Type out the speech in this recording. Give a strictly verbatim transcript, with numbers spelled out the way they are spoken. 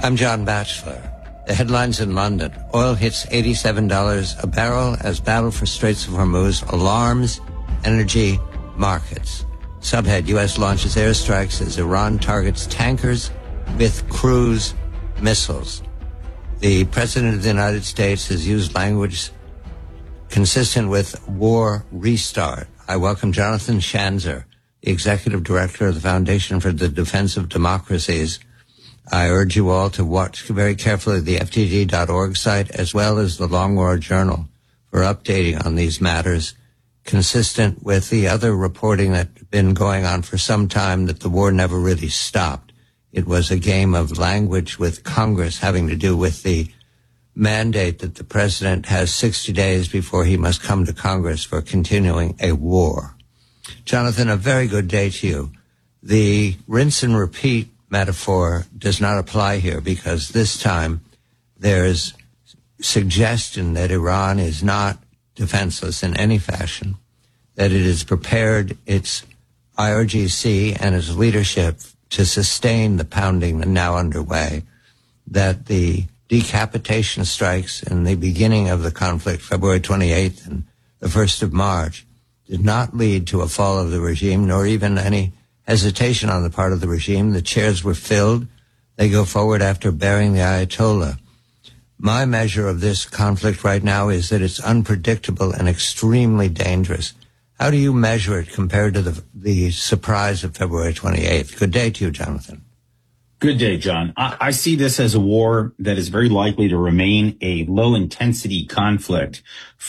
I'm John Batchelor. The headlines in London. Oil hits eighty-seven dollars a barrel as battle for Straits of Hormuz alarms energy markets. Subhead, U S launches airstrikes as Iran targets tankers with cruise missiles. The President of the United States has used language consistent with war restart. I welcome Jonathan Schanzer, the Executive Director of the Foundation for the Defense of Democracies. I urge you all to watch very carefully the F T D dot org site as well as the Long War Journal for updating on these matters, consistent with the other reporting that's been going on for some time that the war never really stopped. It was a game of language with Congress having to do with the mandate that the president has sixty days before he must come to Congress for continuing a war. Jonathan, a very good day to you. The rinse and repeat metaphor does not apply here because this time there's suggestion that Iran is not defenseless in any fashion, that it has prepared its I R G C and its leadership to sustain the pounding now underway, that the decapitation strikes in the beginning of the conflict, February twenty-eighth and the first of March, did not lead to a fall of the regime, nor even any hesitation on the part of the regime. The chairs were filled. They go forward after burying the Ayatollah. My measure of this conflict right now is that it's unpredictable and extremely dangerous. How do you measure it compared to the, the surprise of February twenty-eighth? Good day to you, Jonathan. Good day, John. I, I see this as a war that is very likely to remain a low-intensity conflict